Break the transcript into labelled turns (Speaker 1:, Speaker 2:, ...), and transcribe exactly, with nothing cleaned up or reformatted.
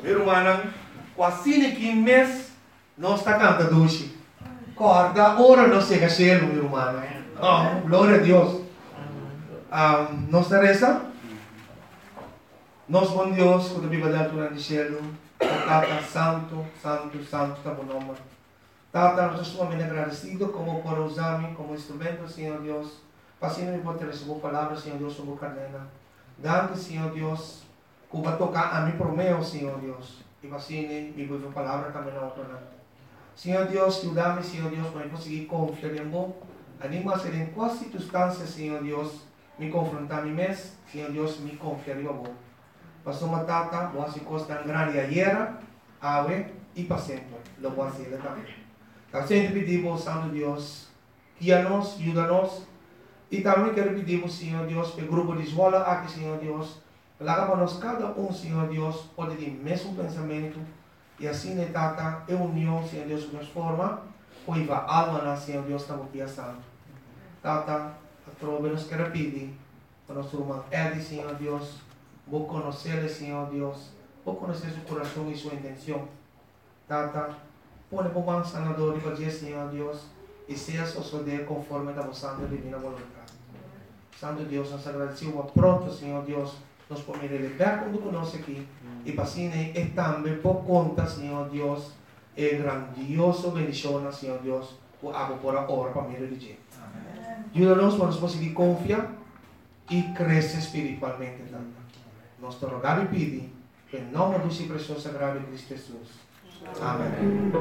Speaker 1: Meu irmão, quase que mês, nós está cantando doce. Corda, ora não chega cheio, meu irmão. Oh, glória a Deus. Um, nós reza. Nós, bom Deus, quando a Bíblia dá durante o cielo, Tata Santo, Santo, Santo, está bom nome. Tata, nós estamos muito agradecidos como por usar-me como instrumento, Senhor Deus. Passando me pode receber palavra, Senhor Deus, sobre a cadena. Dando, Senhor Deus, que vai tocar a mim por meu, Senhor Deus. E passando me vou palavra também na outra. Senhor Deus, ajuda-me, Senhor Deus, para eu conseguir confiar em você. Anima a ser em quais circunstâncias, Senhor Deus, me confrontar a mim mesmo, Senhor Deus, me confiar em você. Passou uma tata, boas coisas tão grandes ayer, ave e para sempre. Lo voy a hacer também. Então, sempre pedimos, Santo Deus, guia-nos, ajuda-nos. E também quero pedir, Senhor Deus, para o grupo de escola aqui, Senhor Deus, para que nós, cada um, Senhor Deus, pode ter o mesmo pensamento. E assim, né, tata, é união, Senhor Deus, de uma forma, pois a alma, Senhor Deus, está aqui, Santo. Tata, a trova nos quer pedir, para nosso irmão Edi, Senhor Deus, vou conhecer, Senhor Deus, vou conhecer seu coração e sua intenção. Tata, põe para o sanador e para dizer, Senhor Deus, e seja suceder conforme a vossa divina vontade. Santo Deus, nós agradecemos pronto, Senhor Deus, nós podemos libertar quando conosco aqui. E para assim, é também por conta, Senhor Deus, é grandioso bendição, Senhor Deus, por água por a hora para mim religião. Ajuda-nos para nós conseguir confiar e crescer espiritualmente. Nós te rogamos e pedimos, em nome do seu precioso sagrado Cristo Jesus. Amém.